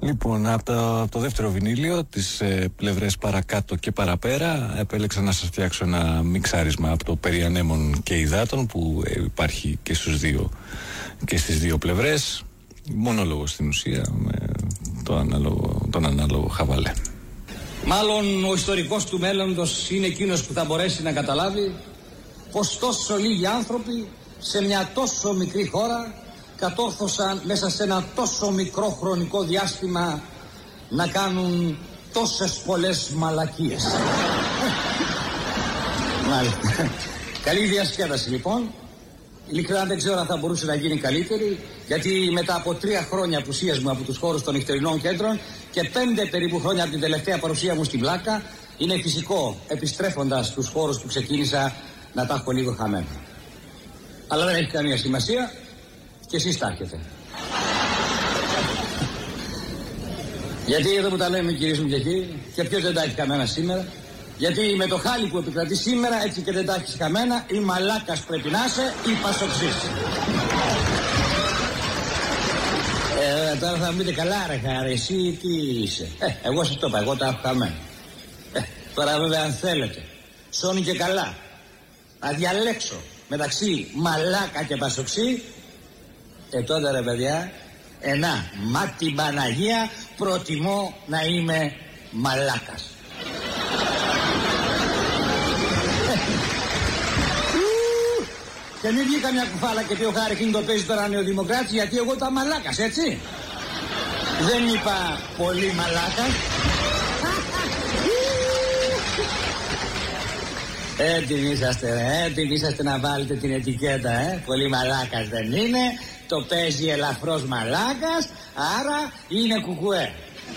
Λοιπόν, από το δεύτερο βινίλιο, τις πλευρές παρακάτω και παραπέρα, επέλεξα να σας φτιάξω ένα μιξάρισμα από το περί ανέμων και υδάτων που υπάρχει και στις δύο πλευρές. Μονόλογο στην ουσία, με τον ανάλογο χαβαλέ. Μάλλον ο ιστορικός του μέλλοντος είναι εκείνος που θα μπορέσει να καταλάβει πως τόσο λίγοι άνθρωποι σε μια τόσο μικρή χώρα κατόρθωσαν μέσα σε ένα τόσο μικρό χρονικό διάστημα να κάνουν τόσες πολλές μαλακίες. Μάλιστα. Καλή διασκέδαση λοιπόν. Ειλικρινά δεν ξέρω αν θα μπορούσε να γίνει καλύτερη, γιατί μετά από 3 χρόνια απουσίας μου από τους χώρους των νυχτερινών κέντρων και 5 περίπου χρόνια από την τελευταία παρουσία μου στην Πλάκα, είναι φυσικό επιστρέφοντας στους χώρους που ξεκίνησα να τα έχω λίγο χαμένα. Αλλά δεν έχει καμία σημασία και εσείς τα έχετε. Γιατί εδώ που τα λέμε κυρίες μου και κύριοι, και ποιος δεν τα έχει καμένα σήμερα? Γιατί με το χάλι που επικρατεί σήμερα, έτσι και δεν τα έχεις καμένα, ή μαλάκας πρέπει να είσαι ή πασοξής. Τώρα θα μου πείτε, καλά ρε χάρη, εσύ τι είσαι? Εγώ σας το είπα, εγώ τα έχω καμένα. Τώρα βέβαια αν θέλετε, σώνει και καλά, να διαλέξω μεταξύ μαλάκα και πασοξή, τότε ρε παιδιά, μα την Παναγία προτιμώ να είμαι μαλάκας. Και μην βγει καμιά κουφάλα και πει ο Χάρη το παίζει τώρα νεοδημοκράτης, γιατί εγώ τα μαλάκας, έτσι. Δεν είπα πολύ μαλάκας. Έτοιμοι είσαστε να βάλετε την ετικέτα, πολύ μαλάκας δεν είναι, το παίζει ελαφρώς μαλάκας, άρα είναι κουκουέ.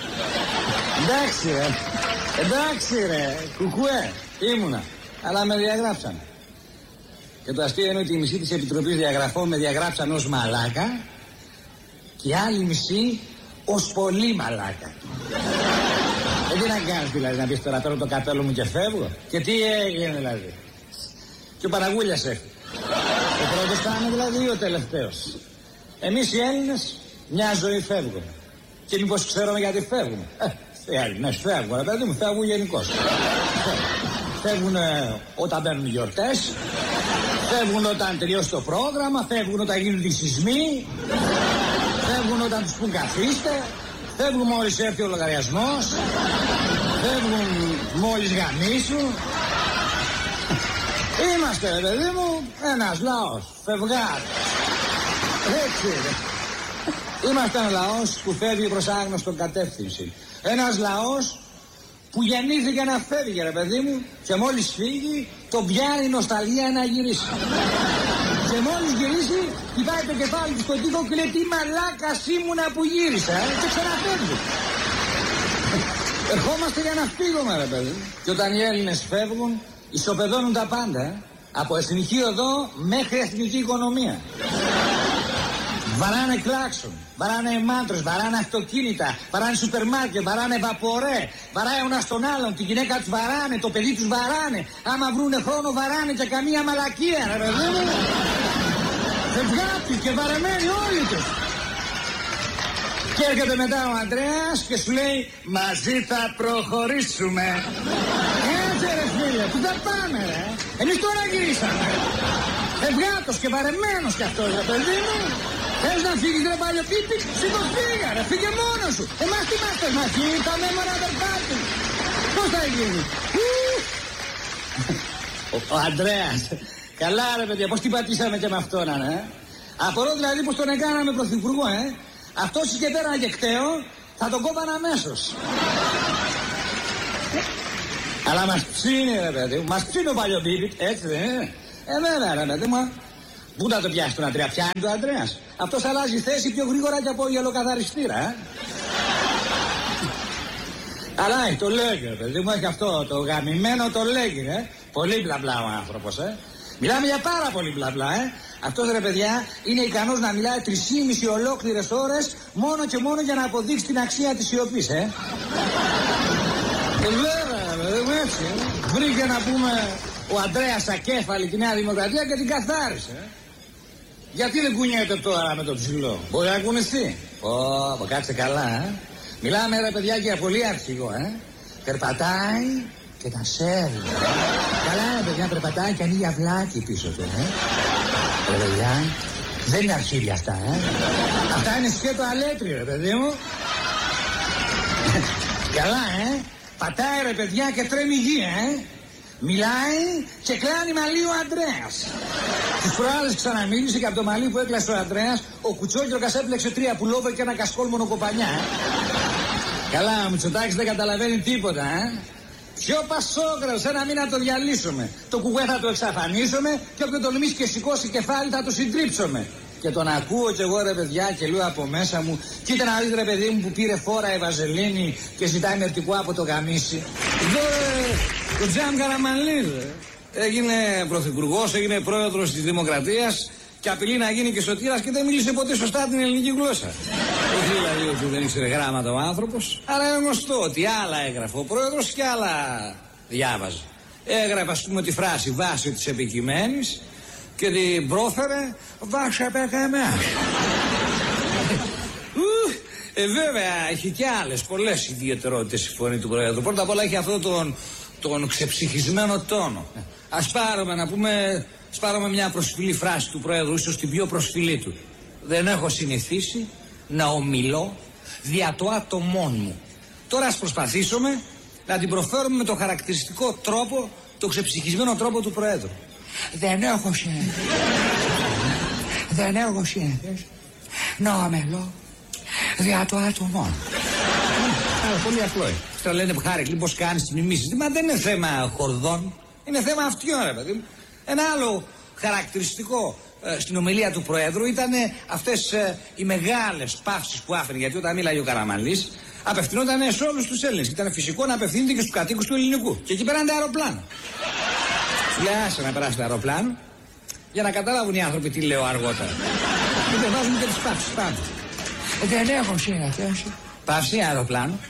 Εντάξει ρε, κουκουέ, ήμουνα, αλλά με διαγράψανε. Και το αστείο είναι ότι η μισή της Επιτροπής Διαγραφών με διαγράψαν ως μαλάκα και άλλη μισή ως πολύ μαλάκα. Τι να κάνεις δηλαδή, να πεις τώρα παίρνω το καπέλο μου και φεύγω? Και τι έγινε δηλαδή? Και ο Παραγούλιας έφυγε. Ο πρώτος θα είναι δηλαδή ή ο τελευταίος? Εμείς οι Έλληνες μια ζωή φεύγουμε. Και μήπως ξέρουμε γιατί φεύγουμε? Οι Έλληνες φεύγουν, παιδί μου, φεύγουν γενικώς. Φεύγουν όταν μπαίνουν οι γιορτές, φεύγουν όταν τελειώσει το πρόγραμμα, φεύγουν όταν γίνουν οι σεισμοί, φεύγουν όταν τους πουν καθίστε, φεύγουν μόλις έρθει ο λογαριασμός, φεύγουν μόλις γαμίσουν. Είμαστε, παιδί μου, ένας λαός, φευγάτος. Έτσι. Είμαστε ένα λαός που φεύγει προς άγνωστον κατεύθυνση. Ένας λαός που γεννήθηκε να φεύγει, ρε παιδί μου, και μόλις φύγει τον πιάνει η νοσταλγία να γυρίσει. Και μόλις γυρίσει κοιτάει το κεφάλι του στον τοίχο και λέει τι μαλάκας ήμουνα που γύρισα, και ξαναφεύγει. Ερχόμαστε για να φύγουμε, ρε παιδί. Και όταν οι Έλληνες φεύγουν ισοπεδώνουν τα πάντα, από εθνική οδό μέχρι εθνική οικονομία. Βαράνε κλάξον, βαράνε μάντρες, βαράνε αυτοκίνητα, βαράνε σούπερ μάρκετ, βαράνε βαπορέ, βαράει ο ένας τον άλλον, τη γυναίκα τους βαράνε, το παιδί τους βαράνε, άμα βρούνε χρόνο βαράνε και καμία μαλακία, ρε παιδί μου. Φευγάτοι και βαρεμένοι όλοι τους. Και έρχεται μετά ο Ανδρέας και σου λέει μαζί θα προχωρήσουμε. Έτσι ρε φίλε, που θα πάμε ρε. Εμείς τώρα γυρίσαμε. Φευγάτος και βαρεμένος κι αυτός, ρε παιδί μου. Θες να φύγεις ρε παλιοπίπη, σηκωθήκα ρε, φύγε μόνος σου. Εμάς τι είμαστε μαζί, τα μέμονα αδερφάτη. Πώς θα γίνει? Ο Ανδρέας, καλά ρε παιδιά, πώς την πατήσαμε και με αυτόν, Απορώ δηλαδή πως τον έκαναμε πρωθυπουργό, Αυτός και πέρα και κταίο, θα τον κόβαν αμέσως. Αλλά μας ψήνει ρε παιδί μου, μας ψήνει ο παλιοπίπη, έτσι δεν είναι? Βέβαια ρε παιδί μου. Πού να το πιάσει τον Αντρέα, πιάνει τον Ανδρέας. Αυτός αλλάζει θέση πιο γρήγορα και από γελοκαθαριστήρα, Αλλά το λέγει, παιδί μου, έχει αυτό το γαμημένο το λέγει, Πολύ μπλα μπλα ο άνθρωπος, Μιλάμε για πάρα πολύ μπλα μπλα, Αυτός ρε παιδιά είναι ικανός να μιλάει 3,5 ολόκληρες ώρες μόνο και μόνο για να αποδείξει την αξία της σιωπής, Βέβαια, παιδί μου, έτσι, Βρήκε να πούμε ο Ανδρέας ακέφαλη τη Νέα Δημοκρατία και την καθάρισε. Γιατί δεν κουνιέται τώρα με το ψηλό? Μπορεί να κουνηθεί. Κάτσε καλά, Μιλάμε ρε παιδιά για πολύ αρχηγό, Περπατάει και τα σέρνει. Καλά ρε παιδιά, περπατάει και ανοίγει αυλάκι πίσω του, Ρε παιδιά, δεν είναι αρχίδια αυτά, Αυτά είναι σκέτο αλέτρι, ρε παιδί μου. Καλά, Πατάει ρε παιδιά και τρέμει γη, Μιλάει και κλάνει μαλλί ο Αντρέας. Τις προάλλες ξαναμίλησε και από το μαλλί που έκλασε ο Αντρέας, ο Κουτσόκιροκας έπλεξε 3 πουλόβερ και ένα κασκόλ μονοκοπανιά. Καλά, ο Μητσοτάκης δεν καταλαβαίνει τίποτα, Ποιο Πασόκρας, ένα μήνα το διαλύσουμε. Το κουκουέ θα το εξαφανίσουμε και όποιον τολμήσει και σηκώσει κεφάλι θα το συντρίψουμε. Και τον ακούω κι εγώ ρε παιδιά και λέω από μέσα μου, κοίτα να δείτε ρε παιδί μου που πήρε φόρα η Βαζελίνη και ζητάει μερτικό από το γαμίσι. Εδώ το Τζαμ Καραμανλής έγινε πρωθυπουργός, έγινε πρόεδρος της Δημοκρατίας και απειλεί να γίνει και σωτήρας και δεν μίλησε ποτέ σωστά την ελληνική γλώσσα. Όχι δηλαδή ότι δεν ήξερε γράμματα ο άνθρωπος, αλλά είναι γνωστό ότι άλλα έγραφε ο πρόεδρος και άλλα διάβαζε. Έγραφε ας πούμε τη φράση βάση της επικειμένης και την πρόφερε βάσει επεκαμένης. Βέβαια έχει και άλλες πολλές ιδιαιτερότητες η φωνή του πρόεδρου. Πρώτα απ' όλα έχει αυτόν τον ξεψυχισμένο τόνο. Ας πάρουμε μια προσφυλή φράση του πρόεδρου, ίσως την πιο προσφυλή του. Δεν έχω συνηθίσει να ομιλώ δια το άτομόν μου. Τώρα ας προσπαθήσουμε να την προφέρουμε με το χαρακτηριστικό τρόπο, το ξεψυχισμένο τρόπο του πρόεδρου. Δεν έχω συνηθίσει να ομιλώ δια το άτομόν. Πολύ απλό. Θα λένε Χάρη, πώς κάνεις τις μιμήσεις. Μα δεν είναι θέμα χορδών, είναι θέμα αυτιών ρε παιδί μου. Ένα άλλο χαρακτηριστικό στην ομιλία του Προέδρου ήταν αυτές οι μεγάλες παύσεις που άφηνε. Γιατί όταν μίλαγε ο Καραμανλής απευθυνόταν σε όλους τους Έλληνες. Ήταν φυσικό να απευθύνεται και στους κατοίκους του ελληνικού. Και εκεί πέρανε αεροπλάνο. Σου λέει άσε να περάσει το αεροπλάνο για να καταλάβουν οι άνθρωποι τι λέω αργότερα. Και δεν βάζουν και τις παύσεις πάνω. Δεν έχω συνηθίσει. Παύση αεροπλάνο.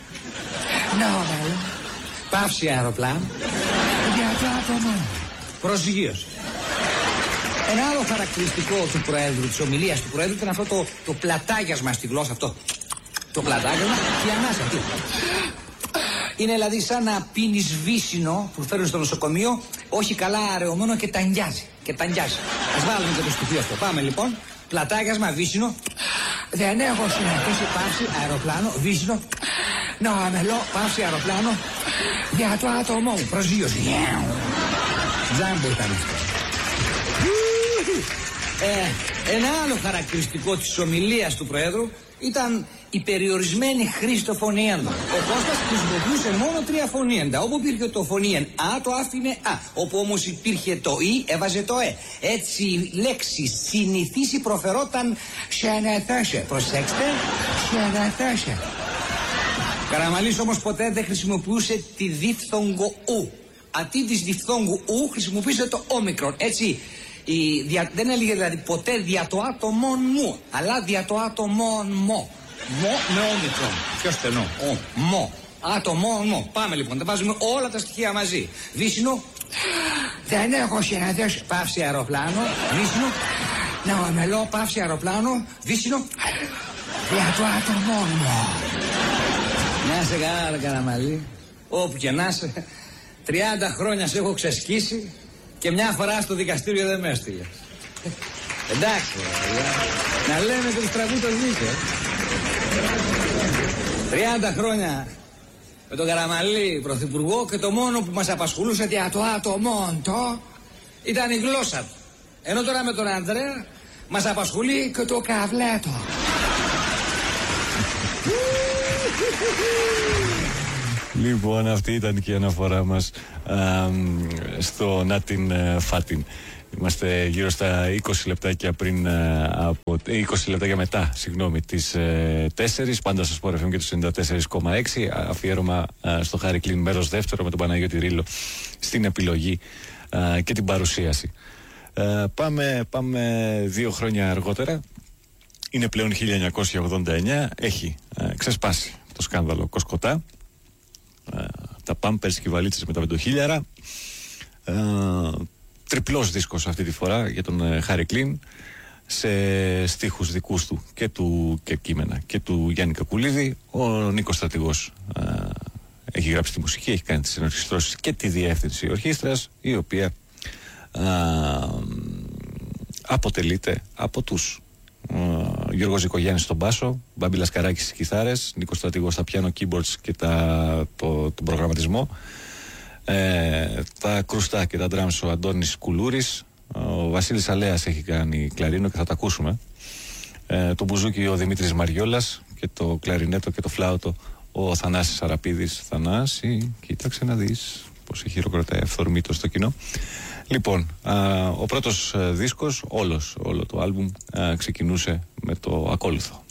Παύση αεροπλάνο. Για το άτομο. Προσγείωση. Ένα άλλο χαρακτηριστικό του Προέδρου, της ομιλίας του Προέδρου, ήταν αυτό το πλατάγιασμα στη γλώσσα. Αυτό. Το πλατάγιασμα και η ανάσα αυτή. Είναι δηλαδή σαν να πίνεις βύσσινο που φέρνουν στο νοσοκομείο, όχι καλά αραιωμένο και ταγκιάζει. Ας βάλουμε και το στοιχείο αυτό. Πάμε λοιπόν. Πλατάγιασμα, βύσσινο. Δεν έχω συνεχίσει παύση αεροπλάνο, βύσσινο. Να αμελώ, παύση αεροπλάνο. Για το άτομό μου. Προσγείωση. Τζάμπο ήταν αυτό. Ένα άλλο χαρακτηριστικό της ομιλίας του Προέδρου ήταν η περιορισμένη χρήση των φωνήεντων. Ο Κώστας χρησιμοποιούσε μόνο 3 φωνήεντα. Όπου υπήρχε το φωνήεν Α, το άφηνε Α. Όπου όμως υπήρχε το Ι, έβαζε το Ε. Έτσι η λέξη συνηθίσει προφερόταν σενεθέσε. Προσέξτε, σενεθέσε. Καραμανλής όμως ποτέ δεν χρησιμοποιούσε τη διφθόγκο ου. Αντί της διφθόγκου ου χρησιμοποίησε το όμικρον. Έτσι δεν έλεγε δηλαδή ποτέ δια το άτομον μου, αλλά δια το άτομον μου. Μο με όμικρον. Πιο στενό. Μο. Άτομον μου. Πάμε λοιπόν, τα βάζουμε όλα τα στοιχεία μαζί. Βύσσινο. Δεν έχω συναντήσει. Παύση αεροπλάνο. Βύσσινο. Να ομελώ, παύση αεροπλάνο. Βύσσινο. Για το άτομον μου. Να σε καλά, Καραμανλή. Όπου και να είσαι. 30 χρόνια σε έχω ξεσκίσει και μια φορά στο δικαστήριο δεν με έστειλε. Εντάξει, να λέμε και τους τραγούτες δίκαιο. 30 χρόνια με τον Καραμανλή πρωθυπουργό και το μόνο που μας απασχολούσε για το άτομο ήταν η γλώσσα του. Ενώ τώρα με τον Ανδρέα μας απασχολεί και το καβλέτο. Λοιπόν, αυτή ήταν και η αναφορά μας στο Νάτιν Φάτιν. Είμαστε γύρω στα 20 λεπτάκια πριν από 20 λεπτάκια μετά, τις 4. Πάντα στο Sport FM και το 94,6. Αφιέρωμα στο Χάρη Κλίν, μέρος δεύτερο, με τον Παναγιώτη Ρήλο στην επιλογή και την παρουσίαση. Πάμε 2 χρόνια αργότερα. Είναι πλέον 1989. Έχει ξεσπάσει το σκάνδαλο Κοσκοτά. Τα πάμπερς και οι βαλίτσες με τα 5.000. Τριπλός δίσκος αυτή τη φορά για τον Χάρη Κλίν. σε στίχους δικούς του και κείμενα και του Γιάννη Κακουλίδη. Ο Νίκος Στρατηγός έχει γράψει τη μουσική, έχει κάνει τις ενορχιστρώσεις και τη διεύθυνση ορχήστρας, η οποία αποτελείται από τους Γιώργος Ζικογιάννης στον μπάσο, Μπάμπη Λασκαράκης στις κιθάρες, Νίκος Στρατηγός στα πιάνο, keyboards και τον προγραμματισμό, τα κρουστά και τα drums ο Αντώνης Κουλούρης, ο Βασίλης Αλέας έχει κάνει κλαρίνο και θα τα ακούσουμε, το μπουζούκι ο Δημήτρης Μαριόλας και το κλαρινέτο και το φλάουτο ο Θανάσης Αραπίδης. Θανάση, κοίταξε να δεις πως χειροκροτάει αυθορμήτως στο κοινό. Λοιπόν, ο πρώτος δίσκος, όλο το άλμπουμ ξεκινούσε με το ακόλουθο.